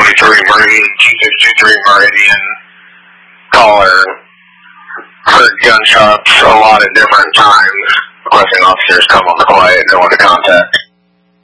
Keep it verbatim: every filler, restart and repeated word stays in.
twenty-three Meridian, T six two three Meridian. Caller heard gunshots a lot of different times. Requesting officers come on the quiet, go into contact.